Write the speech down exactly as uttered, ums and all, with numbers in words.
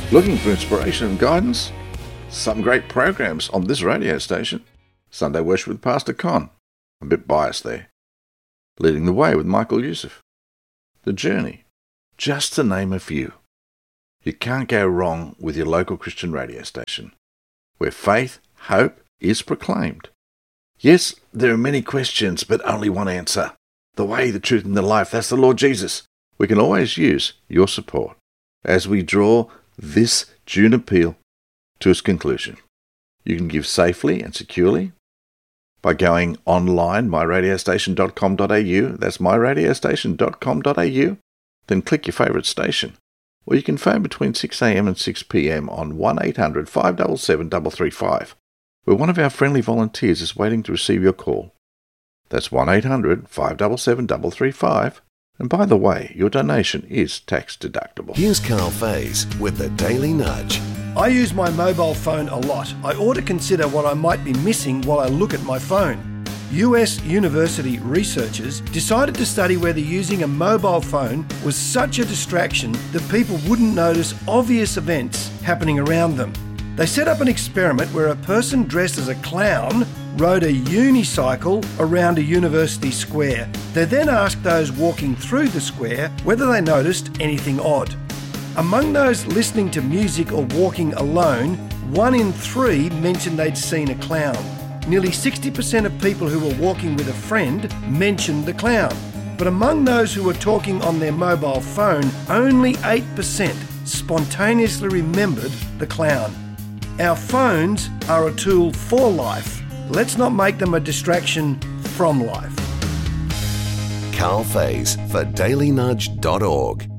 Looking for inspiration and guidance? Some great programs on this radio station. Sunday Worship with Pastor Con. A bit biased there. Leading the Way with Michael Youssef. The Journey. Just to name a few. You can't go wrong with your local Christian radio station, where faith, hope is proclaimed. Yes, there are many questions, but only one answer. The way, the truth, and the life, that's the Lord Jesus. We can always use your support as we draw this June appeal to its conclusion. You can give safely and securely by going online, my radio station dot com dot a u. That's my radio station dot com dot a u. Then click your favourite station. Or you can phone between six a m and six p m on one eight hundred five seven seven three three five, where one of our friendly volunteers is waiting to receive your call. That's one eight hundred five seven seven three three five. And by the way, your donation is tax deductible. Here's Carl Faze with the Daily Nudge. I use my mobile phone a lot. I ought to consider what I might be missing while I look at my phone. U S university researchers decided to study whether using a mobile phone was such a distraction that people wouldn't notice obvious events happening around them. They set up an experiment where a person dressed as a clown rode a unicycle around a university square. They then asked those walking through the square whether they noticed anything odd. Among those listening to music or walking alone, one in three mentioned they'd seen a clown. Nearly sixty percent of people who were walking with a friend mentioned the clown. But among those who were talking on their mobile phone, only eight percent spontaneously remembered the clown. Our phones are a tool for life. Let's not make them a distraction from life. Carl Faze for daily nudge dot org.